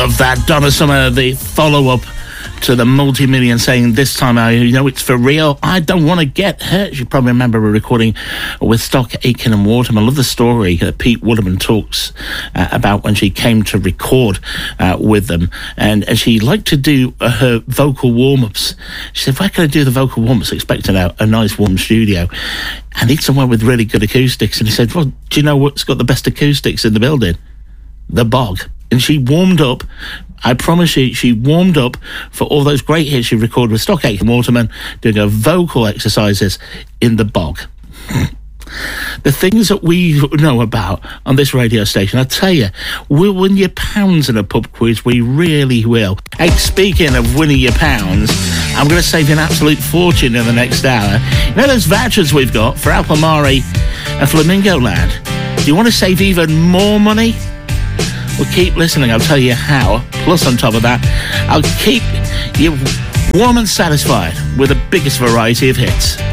Love that. Donna Summer, the follow-up to the multi-million, saying this time, it's for real. I don't want to get hurt. You probably remember a recording with Stock, Aitken and Waterman. I love the story that Pete Waterman talks about when she came to record with them. And she liked to do her vocal warm-ups. She said, where can I do the vocal warm-ups? Expecting a nice warm studio. I need somewhere with really good acoustics. And he said, well, do you know what's got the best acoustics in the building? The Bog. And she warmed up. I promise you, she warmed up for all those great hits she recorded with Stock, Aitken Waterman, doing her vocal exercises in the Bog. The things that we know about on this radio station, I tell you, we'll win you pounds in a pub quiz. We really will. Hey, speaking of winning your pounds, I'm going to save you an absolute fortune in the next hour. You know those vouchers we've got for Alpamare and Flamingo Land? Do you want to save even more money? Well, keep listening. I'll tell you how. Plus, on top of that, I'll keep you warm and satisfied with the biggest variety of hits.